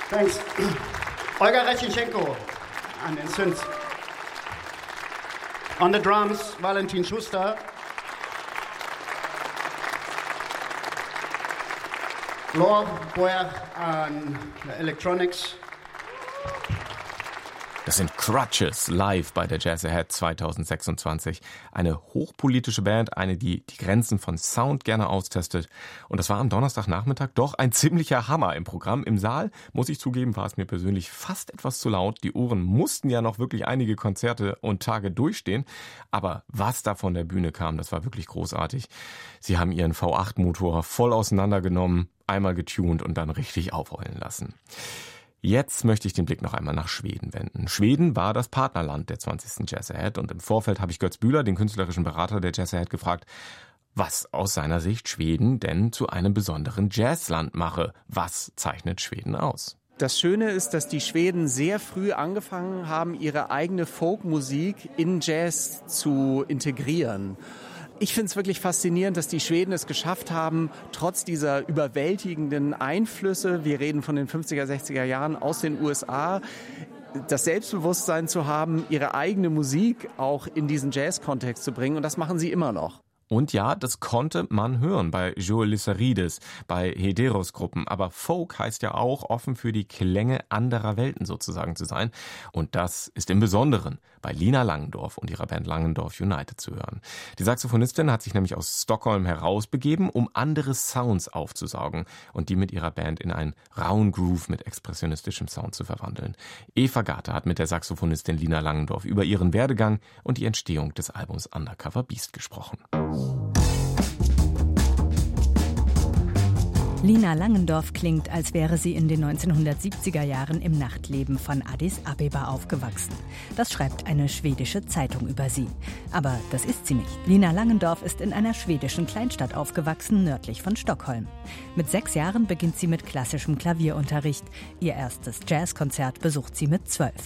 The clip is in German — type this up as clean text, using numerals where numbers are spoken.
Thanks. Olga Reschenschenko an den Synths. On the drums, Valentin Schuster. Laure Boyer an Electronics. Das sind Crutches live bei der Jazz Ahead 2026. Eine hochpolitische Band, eine, die die Grenzen von Sound gerne austestet. Und das war am Donnerstagnachmittag doch ein ziemlicher Hammer im Programm. Im Saal, muss ich zugeben, war es mir persönlich fast etwas zu laut. Die Ohren mussten ja noch wirklich einige Konzerte und Tage durchstehen. Aber was da von der Bühne kam, das war wirklich großartig. Sie haben ihren V8-Motor voll auseinandergenommen, einmal getuned und dann richtig aufrollen lassen. Jetzt möchte ich den Blick noch einmal nach Schweden wenden. Schweden war das Partnerland der 20. Jazz Ahead und im Vorfeld habe ich Götz Bühler, den künstlerischen Berater der Jazz Ahead, gefragt, was aus seiner Sicht Schweden denn zu einem besonderen Jazzland mache. Was zeichnet Schweden aus? Das Schöne ist, dass die Schweden sehr früh angefangen haben, ihre eigene Folkmusik in Jazz zu integrieren. Ich finde es wirklich faszinierend, dass die Schweden es geschafft haben, trotz dieser überwältigenden Einflüsse, wir reden von den 50er, 60er Jahren aus den USA, das Selbstbewusstsein zu haben, ihre eigene Musik auch in diesen Jazz-Kontext zu bringen. Und das machen sie immer noch. Und ja, das konnte man hören bei Joel Lissarides, bei Hederos-Gruppen. Aber Folk heißt ja auch, offen für die Klänge anderer Welten sozusagen zu sein. Und das ist im Besonderen bei Lina Langendorf und ihrer Band Langendorf United zu hören. Die Saxophonistin hat sich nämlich aus Stockholm herausbegeben, um andere Sounds aufzusaugen und die mit ihrer Band in einen rauen Groove mit expressionistischem Sound zu verwandeln. Eva Garte hat mit der Saxophonistin Lina Langendorf über ihren Werdegang und die Entstehung des Albums Undercover Beast gesprochen. Lina Langendorf klingt, als wäre sie in den 1970er Jahren im Nachtleben von Addis Abeba aufgewachsen. Das schreibt eine schwedische Zeitung über sie. Aber das ist sie nicht. Lina Langendorf ist in einer schwedischen Kleinstadt aufgewachsen, nördlich von Stockholm. Mit 6 Jahren beginnt sie mit klassischem Klavierunterricht. Ihr erstes Jazzkonzert besucht sie mit 12.